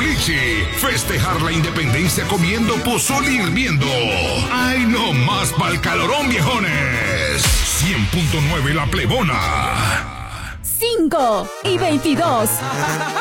Culichi. Festejar la independencia comiendo pozole hirviendo. ¡Ay, no más pa'l calorón, viejones! 100.9 La Plebona. 5:22.